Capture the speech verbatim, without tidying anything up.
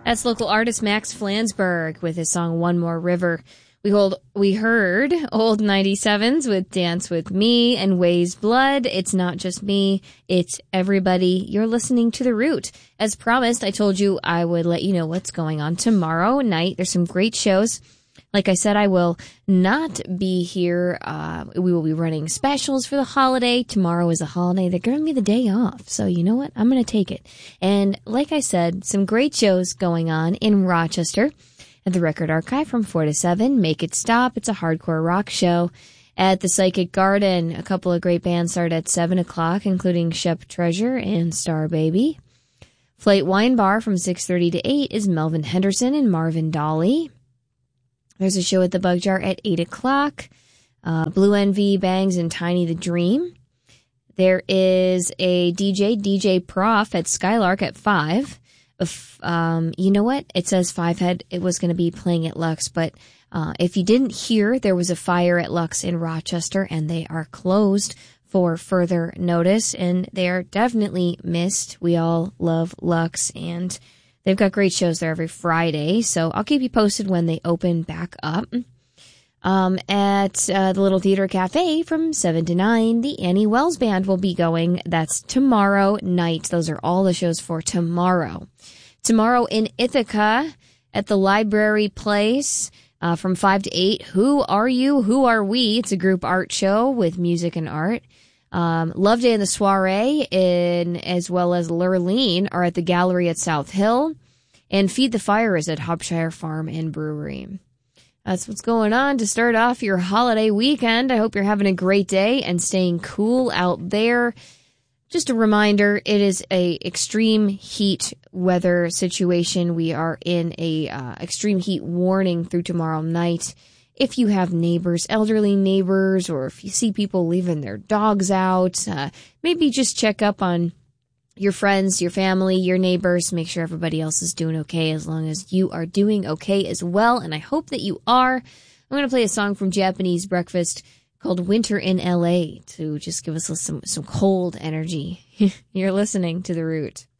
That's local artist Max Flansburgh with his song One More River. We hold, we heard Old ninety-sevens with Dance With Me and Ways Blood. It's not just me, it's everybody. You're listening to The Root. As promised, I told you I would let you know what's going on tomorrow night. There's some great shows. Like I said, I will not be here. Uh, we will be running specials for the holiday. Tomorrow is a holiday. They're giving me the day off. So you know what? I'm going to take it. And like I said, some great shows going on in Rochester at the Record Archive from four to seven. Make It Stop. It's a hardcore rock show. At the Psychic Garden, a couple of great bands start at seven o'clock, including Shep Treasure and Star Baby. Flight Wine Bar from six thirty to eight is Melvin Henderson and Marvin Dolly. There's a show at the Bug Jar at eight o'clock. Uh, Blue Envy, Bangs, and Tiny the Dream. There is a D J, D J Prof at Skylark at five. If, um, you know what? It says five had, it was going to be playing at Lux, but uh, if you didn't hear, there was a fire at Lux in Rochester, and they are closed for further notice, and they are definitely missed. We all love Lux, and they've got great shows there every Friday, so I'll keep you posted when they open back up. Um, at uh, the Little Theater Cafe from seven to nine, the Annie Wells Band will be going. That's tomorrow night. Those are all the shows for tomorrow. Tomorrow in Ithaca at the Library Place uh, from five to eight. Who Are You? Who Are We? It's a group art show with music and art. Um, Love Day and the Soiree, in, as well as Lurleen, are at the Gallery at South Hill. And Feed the Fire is at Hopshire Farm and Brewery. That's what's going on to start off your holiday weekend. I hope you're having a great day and staying cool out there. Just a reminder, it is a extreme heat weather situation. We are in a uh, extreme heat warning through tomorrow night. If you have neighbors, elderly neighbors, or if you see people leaving their dogs out, uh, maybe just check up on your friends, your family, your neighbors. Make sure everybody else is doing okay as long as you are doing okay as well. And I hope that you are. I'm going to play a song from Japanese Breakfast called Winter in L A to just give us some, some cold energy. You're listening to The Root.